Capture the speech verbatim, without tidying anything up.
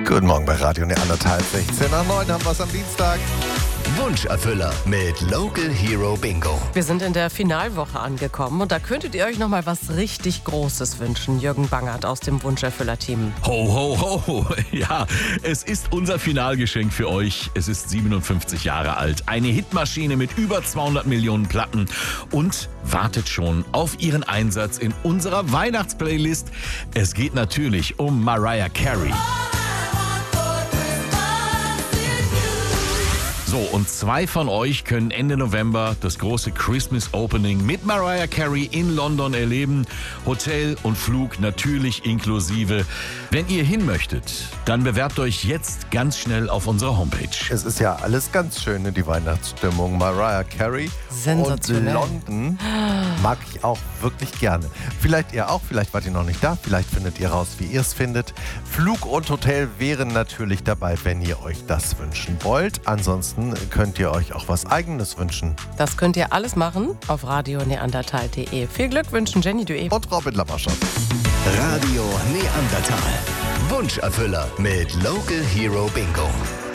Guten Morgen bei Radio Neandertal. sechzehn nach neun haben wir es am Dienstag. Wunscherfüller mit Local Hero Bingo. Wir sind in der Finalwoche angekommen und da könntet ihr euch noch mal was richtig Großes wünschen. Jürgen Bangert aus dem Wunscherfüller-Team. Ho, ho, ho. Ja, es ist unser Finalgeschenk für euch. Es ist siebenundfünfzig Jahre alt. Eine Hitmaschine mit über zweihundert Millionen Platten und wartet schon auf ihren Einsatz in unserer Weihnachtsplaylist. Es geht natürlich um Mariah Carey. So, und zwei von euch können Ende November das große Christmas Opening mit Mariah Carey in London erleben. Hotel und Flug natürlich inklusive. Wenn ihr hin möchtet, dann bewerbt euch jetzt ganz schnell auf unserer Homepage. Es ist ja alles ganz schön in die Weihnachtsstimmung. Mariah Carey und Sensationell. London mag ich auch wirklich gerne. Vielleicht ihr auch, vielleicht wart ihr noch nicht da, vielleicht findet ihr raus, wie ihr es findet. Flug und Hotel wären natürlich dabei, wenn ihr euch das wünschen wollt. Ansonsten könnt ihr euch auch was Eigenes wünschen. Das könnt ihr alles machen auf radio neandertal punkt de. Viel Glück wünschen Jenny Duet Und Robin Lamaschow. Radio Neandertal. Wunscherfüller mit Local Hero Bingo.